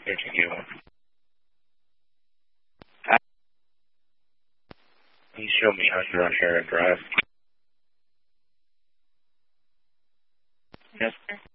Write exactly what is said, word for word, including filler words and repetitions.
Here to you. Can you show me how to run here and drive? Yes, sir.